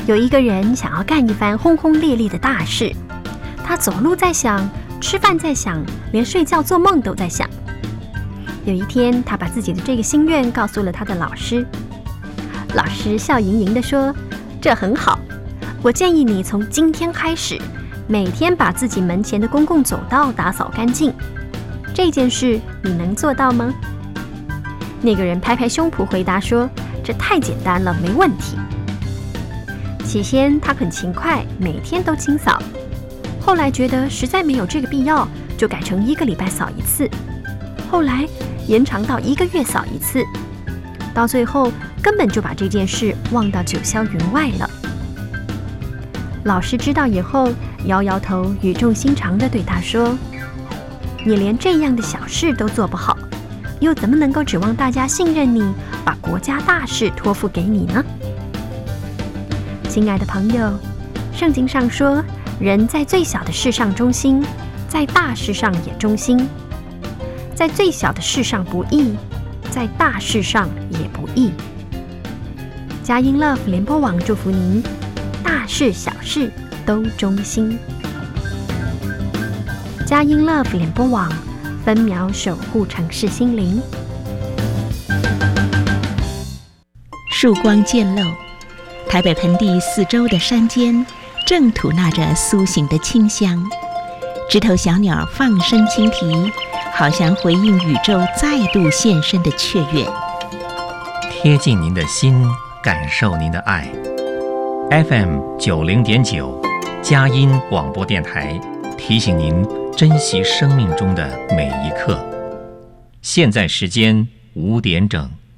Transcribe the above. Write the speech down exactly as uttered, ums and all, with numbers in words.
有一个人想要干一番轰轰烈烈的大事，他走路在想，吃饭在想，连睡觉做梦都在想。有一天，他把自己的这个心愿告诉了他的老师。老师笑盈盈地说：“这很好，我建议你从今天开始，每天把自己门前的公共走道打扫干净。这件事你能做到吗？”那个人拍拍胸脯回答说：“这太简单了，没问题。”起先他很勤快，每天都清扫，后来觉得实在没有这个必要，就改成一个礼拜扫一次，后来延长到一个月扫一次，到最后根本就把这件事忘到九霄云外了。老师知道以后，摇摇头，语重心长地对他说：“你连这样的小事都做不好，又怎么能够指望大家信任你，把国家大事托付给你呢？”亲爱的朋友，圣经上说，人在最小的事上忠心，在大事上也忠心。在最小的事上不义，在大事上也不义。佳音 Love 联播网祝福您，大事小事都忠心。佳音 Love 联播网，分秒守护城市心灵。 曙光渐露，台北盆地四周的山间正吐纳着苏醒的清香，枝头小鸟放声轻啼，好像回应宇宙再度现身的雀跃。 贴近您的心，感受您的爱。F M 九零点九，佳音广播电台提醒您珍惜生命中的每一刻。现在时间五点整。